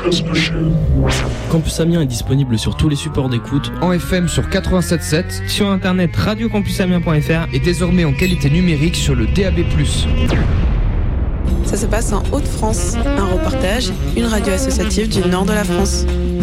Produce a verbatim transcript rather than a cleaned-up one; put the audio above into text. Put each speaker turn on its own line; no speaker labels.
Campus Amiens est disponible sur tous les supports d'écoute,
en F M sur quatre-vingt-sept virgule sept,
sur internet radio campus amiens point f r
et désormais en qualité numérique sur le D A B plus.
Ça se passe en Hauts-de-France. Un reportage, une radio associative du nord de la France.